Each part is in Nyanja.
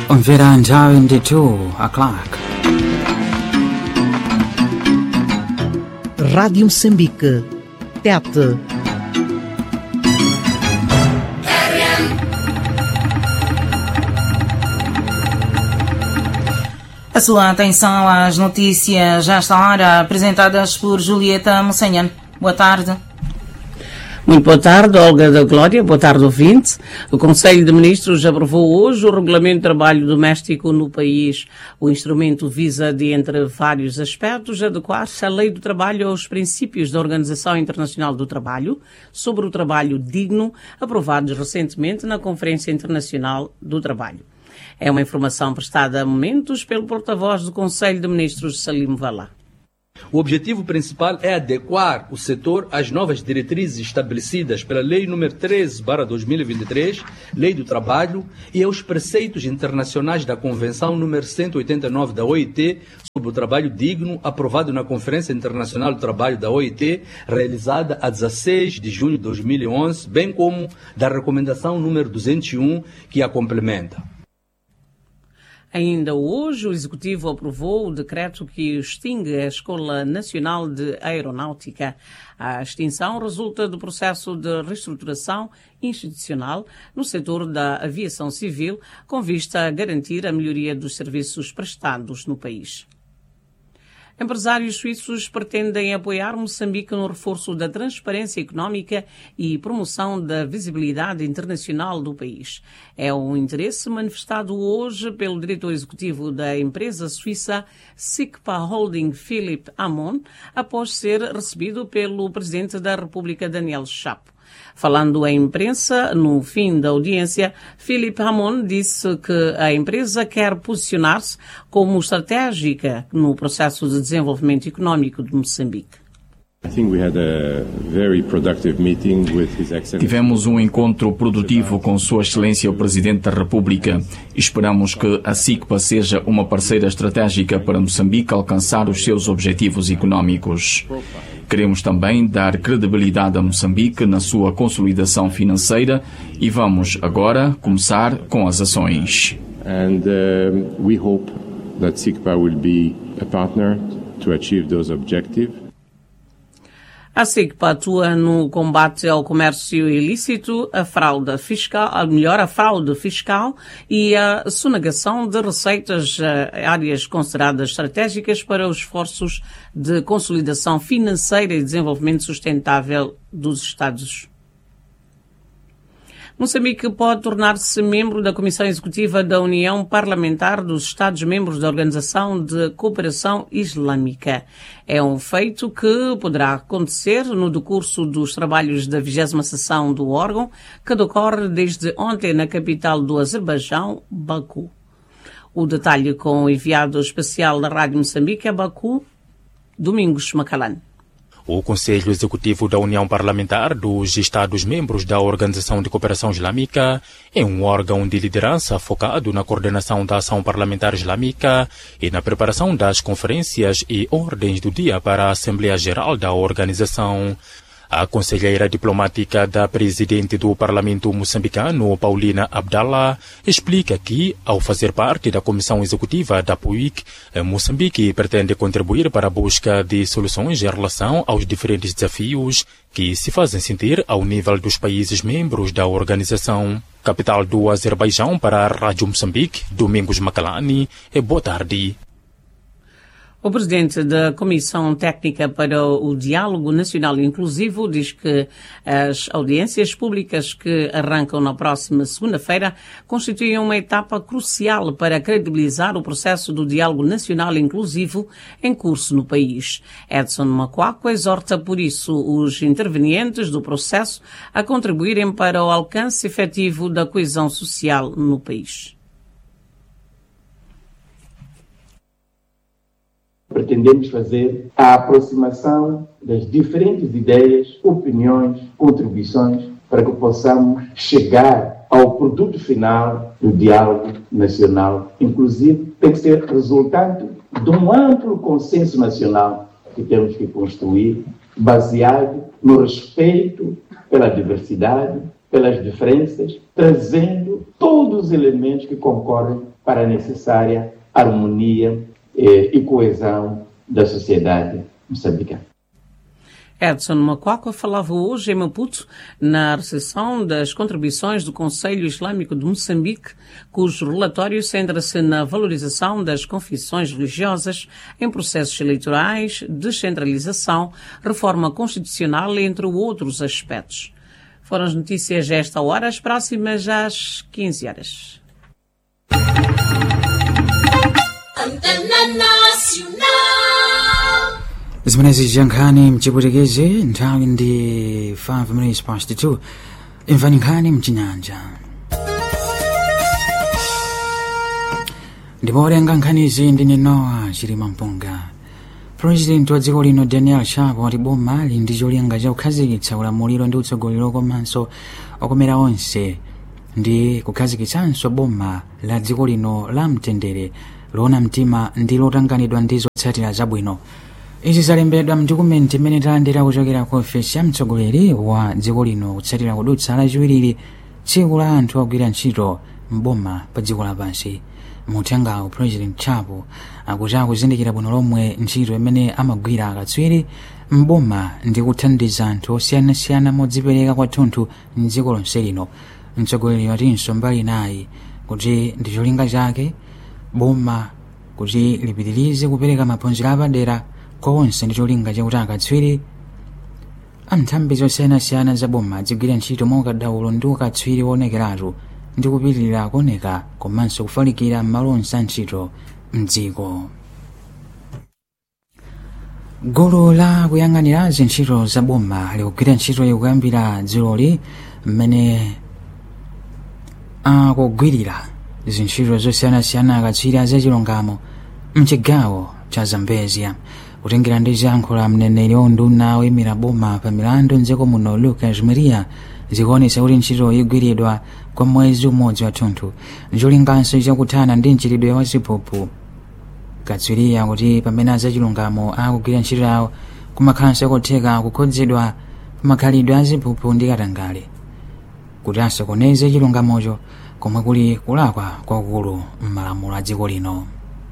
Onvera nthawi ndi 2 o'clock. Rádio Moçambique, TET. A sua atenção às notícias já esta hora, apresentadas por Julieta Moçanhan. Boa tarde. Muito boa tarde, Olga da Glória. Boa tarde, ouvinte. O Conselho de Ministros aprovou hoje o Regulamento de Trabalho Doméstico no país. O instrumento visa, de entre vários aspectos, adequar-se à Lei do Trabalho aos princípios da Organização Internacional do Trabalho sobre o trabalho digno, aprovados recentemente na Conferência Internacional do Trabalho. É uma informação prestada a momentos pelo porta-voz do Conselho de Ministros, Salim Valá. O objetivo principal é adequar o setor às novas diretrizes estabelecidas pela Lei nº 13/2023, Lei do Trabalho, e aos preceitos internacionais da Convenção nº 189 da OIT sobre o trabalho digno, aprovado na Conferência Internacional do Trabalho da OIT, realizada a 16 de junho de 2011, bem como da Recomendação nº 201, que a complementa. Ainda hoje, o Executivo aprovou o decreto que extingue a Escola Nacional de Aeronáutica. A extinção resulta do processo de reestruturação institucional no setor da aviação civil, com vista a garantir a melhoria dos serviços prestados no país. Empresários suíços pretendem apoiar Moçambique no reforço da transparência económica e promoção da visibilidade internacional do país. É um interesse manifestado hoje pelo diretor executivo da empresa suíça SICPA Holding, Philippe Hamon, após ser recebido pelo presidente da República, Daniel Chapo. Falando à imprensa, no fim da audiência, Philippe Hamon disse que a empresa quer posicionar-se como estratégica no processo de desenvolvimento económico de Moçambique. Tivemos um encontro produtivo com Sua Excelência o Presidente da República. Esperamos que a SICPA seja uma parceira estratégica para Moçambique alcançar os seus objetivos económicos. Queremos também dar credibilidade a Moçambique na sua consolidação financeira e vamos agora começar com as ações. We hope that SICPA will be a partner to achieve those objectives. A SICPA atua no combate ao comércio ilícito, a fraude fiscal e a sonegação de receitas, áreas consideradas estratégicas para os esforços de consolidação financeira e desenvolvimento sustentável dos Estados. Moçambique pode tornar-se membro da Comissão Executiva da União Parlamentar dos Estados-membros da Organização de Cooperação Islâmica. É um feito que poderá acontecer no decurso dos trabalhos da 20ª sessão do órgão, que decorre desde ontem na capital do Azerbaijão, Baku. O detalhe com o enviado especial da Rádio Moçambique a Baku, Domingos Macalán. O Conselho Executivo da União Parlamentar dos Estados-membros da Organização de Cooperação Islâmica é um órgão de liderança focado na coordenação da ação parlamentar islâmica e na preparação das conferências e ordens do dia para a Assembleia Geral da organização. A conselheira diplomática da presidente do Parlamento moçambicano, Paulina Abdallah, explica que, ao fazer parte da Comissão Executiva da PUIC, Moçambique pretende contribuir para a busca de soluções em relação aos diferentes desafios que se fazem sentir ao nível dos países membros da organização. Capital do Azerbaijão para a Rádio Moçambique, Domingos Macalani, boa tarde. O presidente da Comissão Técnica para o Diálogo Nacional Inclusivo diz que as audiências públicas que arrancam na próxima segunda-feira constituem uma etapa crucial para credibilizar o processo do diálogo nacional inclusivo em curso no país. Edson Macuaco exorta, por isso, os intervenientes do processo a contribuírem para o alcance efetivo da coesão social no país. Pretendemos fazer a aproximação das diferentes ideias, opiniões, contribuições, para que possamos chegar ao produto final do diálogo nacional. Inclusive, tem que ser resultante de um amplo consenso nacional que temos que construir, baseado no respeito pela diversidade, pelas diferenças, trazendo todos os elementos que concorrem para a necessária harmonia e coesão da sociedade moçambicana. Edson Macuaco falava hoje em Maputo na recepção das contribuições do Conselho Islâmico de Moçambique, cujo relatório centra-se na valorização das confissões religiosas em processos eleitorais, descentralização, reforma constitucional, entre outros aspectos. Foram as notícias a esta hora, as próximas às 15 horas. Antena Nacional. Zimenezi jankhani mchiputekeze nthawi ndi 5 minutes past 2. Imvani nkhani mchinyanja. Ndipo olenga nkhanizi ndi Noah Chilima Mpunga. President wa dziko lino Daniel Chapo wati boma lili ndi cholinga cha kukhazikitsa ulamuliro ndi utsogoleri komanso okomera onse ndi kukhazikitsanso boma la dziko lino la mtendere loona mtima ndi lotanganidwa ndi zotsatira zabwino. Izi zalembedwa mdokumenti imene talandira kuchokera ku ofesi ya mtsogoleri wa dziko lino kutsatira kudutsa lachiwiri tsiku la anthu ogwira ntchito mboma pa dziko lapansi. Muthengawo President Chapo akuti akuzindikira bwino lomwe ntchito imene amagwira akatswiri mboma ndi kuthandiza anthu osiyanasiyana modzipereka kwathunthu mdziko lonse lino. Mtsogoleri watinso mbali nayi kuti ndi cholinga chake boma kuti lipitirize kupereka maphunziro apadera kwa onse ndi cholinga chakuti akatswiri amnthambi zosiyanasiyana za boma adzigwira ntchito mwaukadaulo ndi ukatswiri woonekeratu ndi kupitirira kuoneka komanso kufalikira m'malo onse a ntchito mdziko. Gulu la kuyang'anira zintchito za boma likugwira ntchito kuyambira dziloli mmene akugwirira zintchito zosiyanasiyana akatswiri azachilungamo mchigawo cha Zambezia. Kutengera ndi ziyankhulo mneneri wonduna woyimira boma pa milandu mdziko muno Lucas Maria zikuonetsa kuti ntchito igwiridwa kwa mwezi umodzi wathunthu ndicholinganso chakuthana ndi mchitidwe wa ziphuphu. Katswiriya kuti pamene azachilungamo akugwira ntchito yawo kumakhalanso kotheka kukhudzidwa makhalidwe a ziphuphu ndi katangale kuti asokoneze chilungamocho komwe kuli kulakwa kwakulu m'malamulo a dziko lino.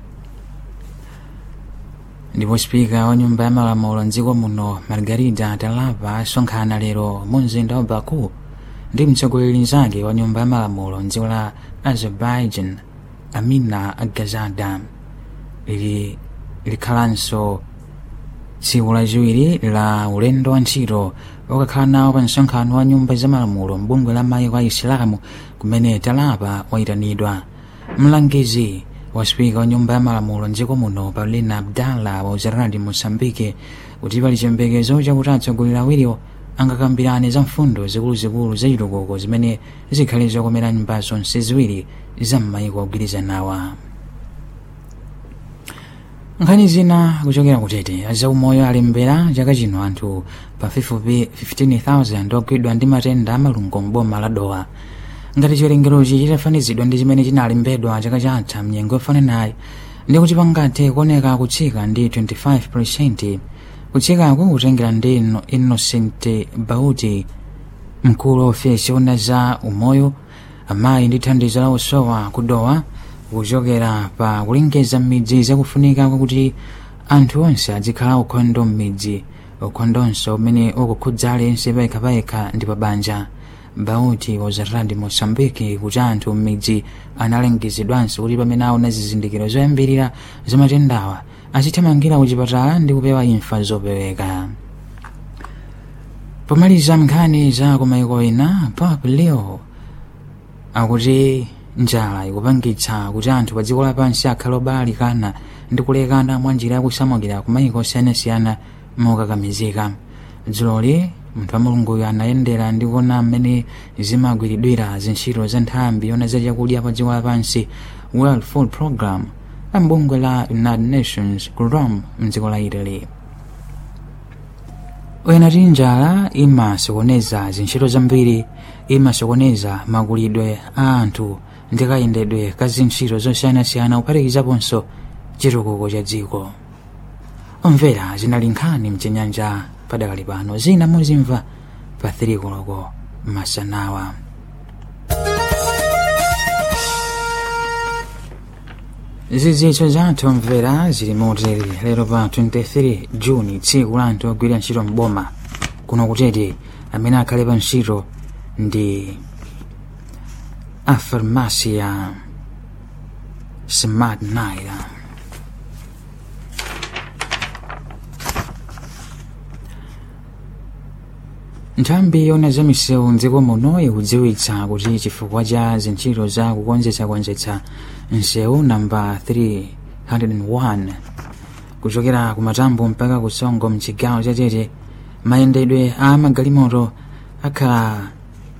Ndipo spika wa nyumba ya malamulo mdziko muno Margarida Talapa asonkhana lero mu mzinda wa Baku ndi mtsogoleri zake wa nyumba ya malamulo mdziko la Azerbaijan Amina Agazada. Ili likhalanso tsiku lachiwiri la ulendo wa ntchito wakakhala nawo pa msonkhano wa nyumba za malamulo m'bungwe la mayiko a Isilamu kumene Talapa wayitanidwa. Mlangizi wa spika wa nyumba ya malamulo mdziko muno Paulina Abdallah wa uzaradi Mosambike kuti pali chiyembekezo chakuti atsogoleri awiriwo angakambirane za mfundo zikuluzikulu za chitukuko zimene zikhale zokomera nyumba zonse ziwiri za m'mayiko ogwirizanawa. Nkhani zina kuchokera kutete azaumoyo alembera chaka chino anthu pafupifupi 15,000 ogwidwa ndi matenda amalungo m'boma la Dowa. Ngati chiwerengerochi chitafanizidwa ndi chimene chinalembedwa chaka chatha mnyengo yofananayi ndi kuti pangathe kuoneka kutsika ndi 25%. Kutsikaku kutengera ndi Innocent Bauti, mkulu wa ofesi yoona za umoyo amayi ndi thandizo la usowa ku Dowa, kuchokera pa kulengeza m'midzi zakufunika kwakuti anthu onse adzikhala ukhondo m'midzi, ukhondonso umene ukukhudza aliyense payekha ndi pabanja. Bauti wa uzaradi Mosambiki kuti anthu m'midzi analengezedwanso kuti pamene aona zizindikiro zoyambirira za matendawa azithamangira kuchipatala ndi kupewa imfa zopeweka. Pomaliza nkhani za kumayiko ena, Papa Leo akuti njala ikupangitsa kuti anthu pa dziko lapansi akhale obalalika ndi kulekana mwa njira yakusamukira kumayiko osiyanasiyana mokakamizika. Dziloli munthu wa mulunguyo anayendera ndi kuona mmene zimagwiridwira zintchito za nthambi yoona za chakudya pa dziko lapansi World Food Program la bungwe la United Nations ku Rome mdziko la Italy. Uyenati njala imasokoneza zintchito zambiri, imasokoneza makulidwe a anthu ndi kayendedwe ka zintchito zosiyanasiyana kuphatikizaponso chitukuko cha dziko. Omvera zinali nkhani mchinyanja padakali pano, zina muzimva pa 3 koloko masanawa. Zidzicho zathu mvera zili motere lero pa 23 Juni, tsiku la anthu ogwira ntchito m'boma kuno kutete amene akhale pa ntchito ndi a farmasi ya Smart Naira. Nthambi yona za misewu mdziko muno ikudziwitsa kuti chifukwa cha zintchito za kukonzetsa msewu namba 301 kuchokera ku Matambo mpaka ku Songo mchigawo cha Tete, mayendedwe a magalimoto akhala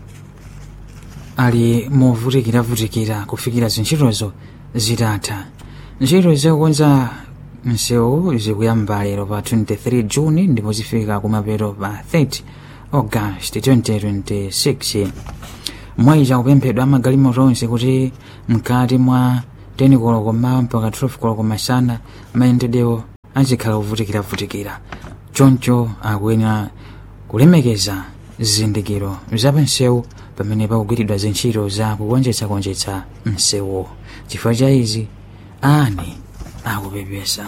ali movutikira kufikira zintchitozo zitatha. Ntchito zakukonza msewu zikuyamba lero pa 23 Juni ndipo zifika kumapeto pa 30 August 2026. Mwaija kupemphedwa magalimoto onse kuti mkati mwa 10 koloko mawa mpaka 12 koloko masana mayendedwe azikhala kuvutikira. Choncho akuyenera kulemekeza zizindikiro za msewu pamene pakugwiridwa zintchito za kukonzetsa msewu. Chifukwa cha izi ani akupepesa.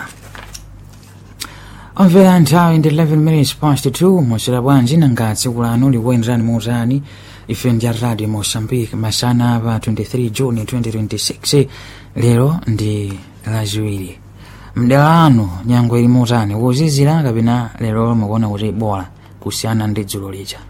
Omvera nthawi ndi 11 minutes past 2 mwaswera bwanji nanga tsiku lanu likuyenderani motani? Ife ndi Radio Mozambique masana pa 23 Juni 2026. Lero ndi lachiwiri. Mdala anu nyango ili motani? Wozizira kapena lero mukuona kuti bola kusiyana ndi dzulo lija?